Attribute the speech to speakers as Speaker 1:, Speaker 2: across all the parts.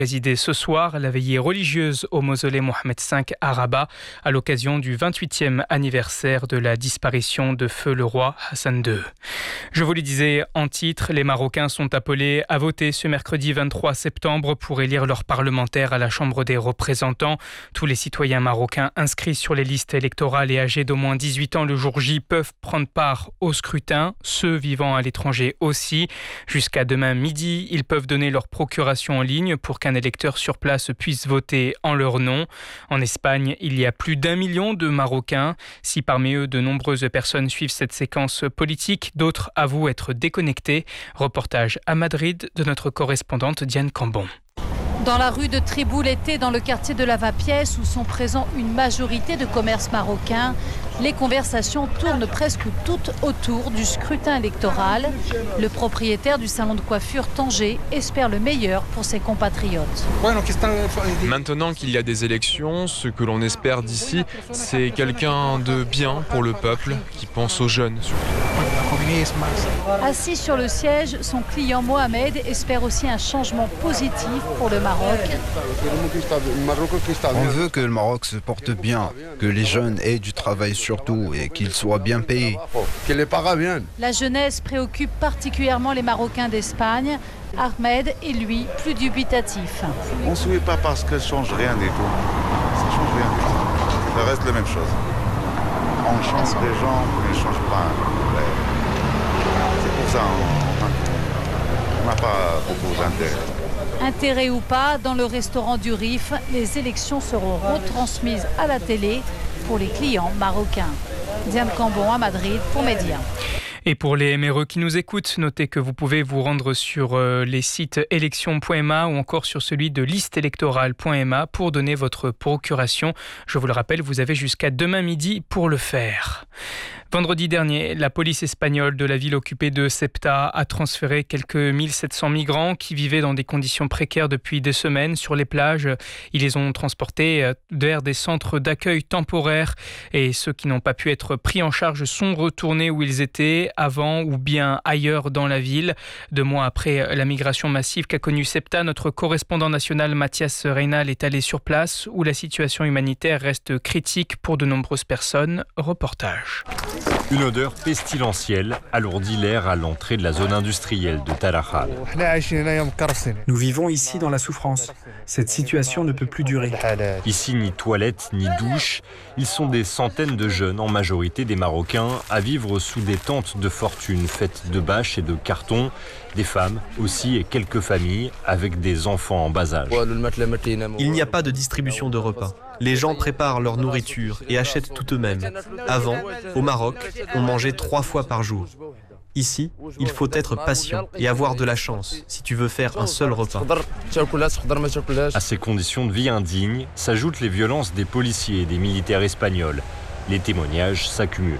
Speaker 1: Présidé ce soir la veillée religieuse au mausolée Mohamed V à Rabat à l'occasion du 28e anniversaire de la disparition de feu le roi Hassan II. Je vous le disais en titre, les Marocains sont appelés à voter ce mercredi 23 septembre pour élire leurs parlementaires à la Chambre des représentants. Tous les citoyens marocains inscrits sur les listes électorales et âgés d'au moins 18 ans le jour J peuvent prendre part au scrutin, ceux vivant à l'étranger aussi. Jusqu'à demain midi, ils peuvent donner leur procuration en ligne pour qu'un électeur sur place puisse voter en leur nom. En Espagne, il y a plus d'1 million de Marocains. Si parmi eux, de nombreuses personnes suivent cette séquence politique, d'autres avouent être déconnectés. Reportage à Madrid de notre correspondante Diane Cambon.
Speaker 2: Dans la rue de Tribouleté, dans le quartier de Lavapiés, où sont présents une majorité de commerces marocains, les conversations tournent presque toutes autour du scrutin électoral. Le propriétaire du salon de coiffure Tanger espère le meilleur pour ses compatriotes.
Speaker 3: Maintenant qu'il y a des élections, ce que l'on espère d'ici, c'est quelqu'un de bien pour le peuple, qui pense aux jeunes surtout.
Speaker 2: Assis sur le siège, son client Mohamed espère aussi un changement positif pour le Maroc.
Speaker 4: On veut que le Maroc se porte bien, que les jeunes aient du travail surtout et qu'ils soient bien payés.
Speaker 2: La jeunesse préoccupe particulièrement les Marocains d'Espagne. Ahmed est lui plus dubitatif.
Speaker 5: On ne souhaite pas parce que ça ne change rien du tout. Ça ne change rien du tout. Ça reste la même chose. On change des gens, mais ils ne changent pas. C'est pour ça on n'a pas beaucoup d'intérêt.
Speaker 2: Intérêt ou pas, dans le restaurant du Rif, les élections seront retransmises à la télé pour les clients marocains. Diane Cambon à Madrid pour Média.
Speaker 1: Et pour les MRE qui nous écoutent, notez que vous pouvez vous rendre sur les sites élections.ma ou encore sur celui de listeélectorale.ma pour donner votre procuration. Je vous le rappelle, vous avez jusqu'à demain midi pour le faire. Vendredi dernier, la police espagnole de la ville occupée de Ceuta a transféré quelques 1700 migrants qui vivaient dans des conditions précaires depuis des semaines sur les plages. Ils les ont transportés vers des centres d'accueil temporaires et ceux qui n'ont pas pu être pris en charge sont retournés où ils étaient avant ou bien ailleurs dans la ville. 2 mois après la migration massive qu'a connue Ceuta, notre correspondant national Mathias Reynal est allé sur place où la situation humanitaire reste critique pour de nombreuses personnes. Reportage.
Speaker 6: Une odeur pestilentielle alourdit l'air à l'entrée de la zone industrielle de Tarajal.
Speaker 7: Nous vivons ici dans la souffrance. Cette situation ne peut plus durer.
Speaker 6: Ici, ni toilette, ni douche. Ils sont des centaines de jeunes, en majorité des Marocains, à vivre sous des tentes de fortune faites de bâches et de carton. Des femmes aussi et quelques familles avec des enfants en bas âge.
Speaker 7: Il n'y a pas de distribution de repas. Les gens préparent leur nourriture et achètent tout eux-mêmes. Avant, au Maroc, on mangeait 3 fois par jour. Ici, il faut être patient et avoir de la chance si tu veux faire un seul repas.
Speaker 6: À ces conditions de vie indignes s'ajoutent les violences des policiers et des militaires espagnols. Les témoignages s'accumulent.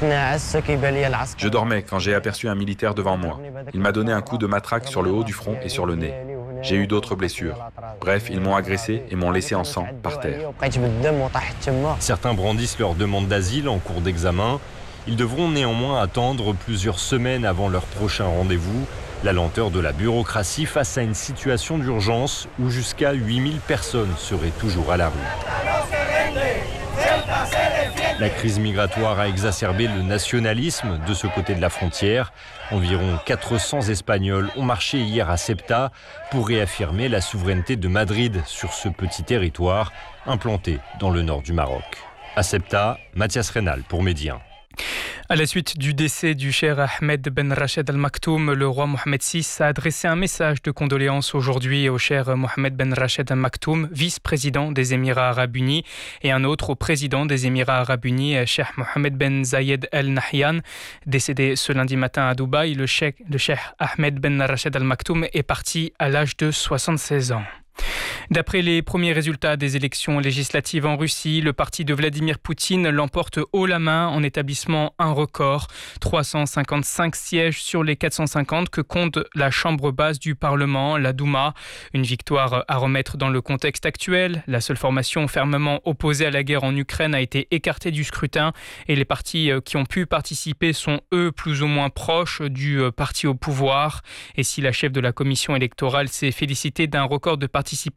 Speaker 8: Je dormais quand j'ai aperçu un militaire devant moi. Il m'a donné un coup de matraque sur le haut du front et sur le nez. J'ai eu d'autres blessures. Bref, ils m'ont agressé et m'ont laissé en sang par terre.
Speaker 6: Certains brandissent leur demande d'asile en cours d'examen. Ils devront néanmoins attendre plusieurs semaines avant leur prochain rendez-vous. La lenteur de la bureaucratie face à une situation d'urgence où jusqu'à 8000 personnes seraient toujours à la rue. La crise migratoire a exacerbé le nationalisme de ce côté de la frontière. Environ 400 Espagnols ont marché hier à Ceuta pour réaffirmer la souveraineté de Madrid sur ce petit territoire implanté dans le nord du Maroc. À Ceuta, Mathias Reynal pour Média.
Speaker 1: À la suite du décès du cher Ahmed Ben Rached Al Maktoum, le roi Mohamed VI a adressé un message de condoléances aujourd'hui au cher Mohamed Ben Rached Al Maktoum, vice-président des Émirats Arabes Unis, et un autre au président des Émirats Arabes Unis, Cheikh Mohamed Ben Zayed Al Nahyan. Décédé ce lundi matin à Dubaï, le cheikh Ahmed Ben Rached Al Maktoum est parti à l'âge de 76 ans. D'après les premiers résultats des élections législatives en Russie, le parti de Vladimir Poutine l'emporte haut la main en établissant un record. 355 sièges sur les 450 que compte la chambre basse du Parlement, la Douma. Une victoire à remettre dans le contexte actuel. La seule formation fermement opposée à la guerre en Ukraine a été écartée du scrutin et les partis qui ont pu participer sont eux plus ou moins proches du parti au pouvoir. Et si la chef de la commission électorale s'est félicitée d'un record de participation